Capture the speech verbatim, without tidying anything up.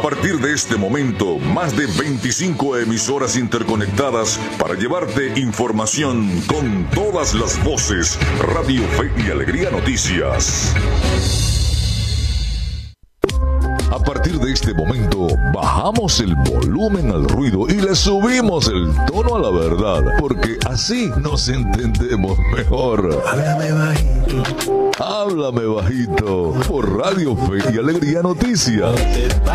partir de este momento, más de veinticinco emisoras interconectadas para llevarte información con todas las voces. Radio Fe y Alegría Noticias. A partir de este momento, bajamos el volumen al ruido y le subimos el tono a la verdad, porque así nos entendemos mejor. Háblame bajito. Háblame bajito por Radio Fe y Alegría Noticias.